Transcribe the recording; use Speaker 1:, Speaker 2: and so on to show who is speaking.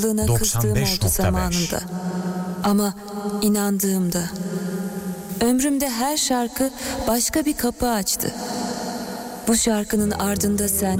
Speaker 1: kızdığım oldu
Speaker 2: 95.5.
Speaker 1: zamanında. Ama inandığımda. Ömrümde her şarkı başka bir kapı açtı. Bu şarkının ardında sen,